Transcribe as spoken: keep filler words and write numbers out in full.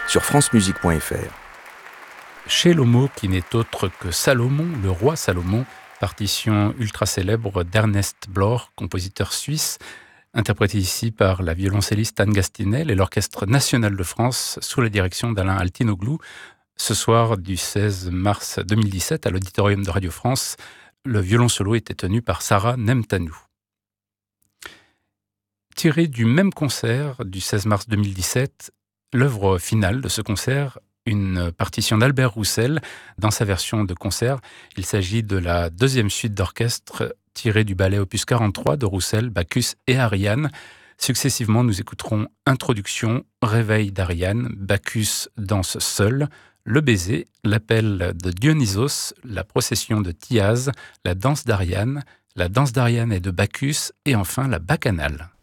sur francemusique point f r. Chez Lomo, qui n'est autre que Salomon, le roi Salomon, partition ultra célèbre d'Ernest Bloch, compositeur suisse, interprété ici par la violoncelliste Anne Gastinel et l'Orchestre national de France sous la direction d'Alain Altinoglou. Ce soir du seize mars deux mille dix-sept, à l'auditorium de Radio France, le violon solo était tenu par Sarah Nemtanou. Tiré du même concert du seize mars deux mille dix-sept, l'œuvre finale de ce concert, une partition d'Albert Roussel dans sa version de concert. Il s'agit de la deuxième suite d'orchestre tirée du ballet opus quarante-trois de Roussel, Bacchus et Ariane. Successivement, nous écouterons Introduction, Réveil d'Ariane, Bacchus danse seul, Le baiser, l'appel de Dionysos, la procession de Thiaz, la danse d'Ariane, la danse d'Ariane et de Bacchus et enfin la bacchanale.